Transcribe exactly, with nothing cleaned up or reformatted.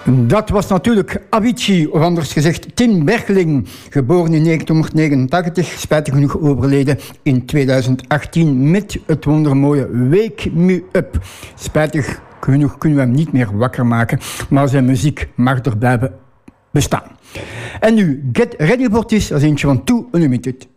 Dat was natuurlijk Avicii, of anders gezegd Tim Bergling, geboren in negentien negenentachtig, spijtig genoeg overleden in tweeduizend achttien met het wondermooie Wake Me Up. Spijtig genoeg kunnen we hem niet meer wakker maken, maar zijn muziek mag er blijven bestaan. En nu, get ready for this, als eentje van Two Unlimited.